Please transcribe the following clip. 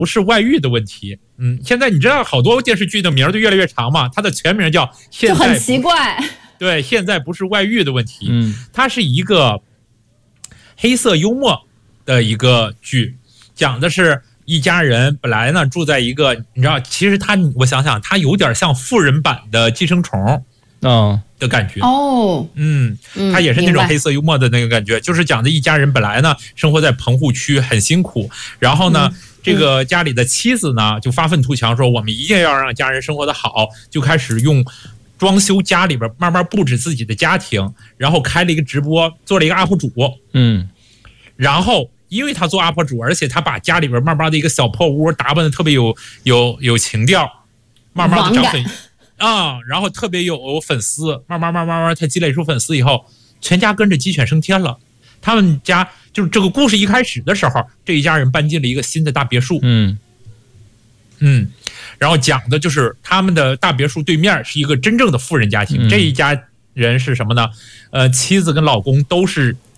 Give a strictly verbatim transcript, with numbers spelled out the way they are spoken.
不是外遇的问题。嗯，现在你知道好多电视剧的名儿都越来越长嘛，它的全名叫现在就很奇怪。 对，现在不是外遇的问题， 嗯， 它是一个黑色幽默的一个剧，讲的是一家人本来呢住在一个，你知道，其实它我想想，它有点像富人版的寄生虫， 嗯的感觉哦， 嗯，它也是那种黑色幽默的那个感觉，就是讲的一家人本来呢生活在棚户区很辛苦，然后呢。嗯这个家里的妻子呢，就发愤图强，说我们一定要让家人生活的好，就开始用装修家里边，慢慢布置自己的家庭，然后开了一个直播，做了一个 U P 主， 嗯， 然后因为他做 U P 主，而且他把家里边慢慢的一个小破屋打扮的特别有有有情调，慢慢的涨粉啊、嗯，然后特别有粉丝，慢慢慢慢慢慢他积累出粉丝以后，全家跟着鸡犬升天了。他们家就是这个故事一开始的时候，这一家人搬进了一个新的大别墅， 嗯嗯，然后讲的就是他们的大别墅对面是一个真正的富人家庭，嗯、这一家人是什么呢？呃，妻子跟老公都是